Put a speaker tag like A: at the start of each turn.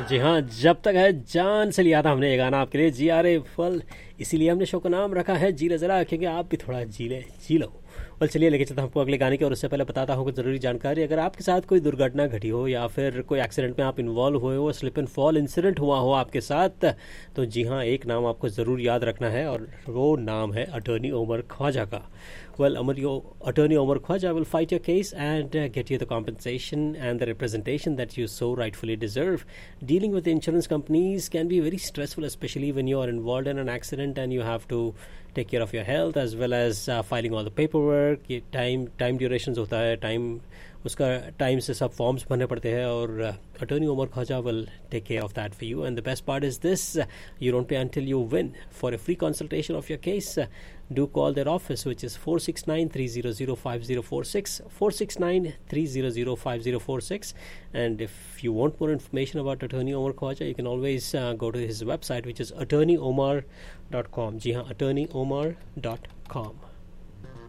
A: जी हाँ, जब तक है जान से लिया था हमने ये गाना आपके लिए, जी आ रहे फल, इसीलिए हमने शो का नाम रखा है जी ले ज़रा, क्योंकि आप भी थोड़ा जी लो। well, चलिए लेके चलता हूँ आपको अगले गाने की, और उससे पहले बताता हूँ कुछ ज़रूरी जानकारी। अगर आपके साथ कोई दुर्घटना घटी हो या फिर कोई एक्सीडेंट में आप इन्वॉल्व हुए हो, स्लिप एंड फॉल इंसिडेंट हुआ हो आपके साथ, तो जी हाँ, एक नाम आपको ज़रूर याद रखना है, और वो नाम है अटॉर्नी उमर ख्वाजा का। Well, Attorney Omar Khwaja will fight your case and get you the compensation and the representation that you so rightfully deserve. Dealing with insurance companies can be very stressful, especially when you are involved in an accident and you have to take care of your health as well as filing all the paperwork. Time durations होता है, उसका time से सब forms भरने पड़ते हैं, और attorney Umar Khwaja will take care of that for you. And the best part is this, you don't pay until you win. For a free consultation of your case, do call their office, which is 469-300-5046, 469-300-5046. And if you want more information about Attorney Omar Khwaja, you can always go to his website, which is attorneyomar.com. जी हाँ, attorneyomar.com.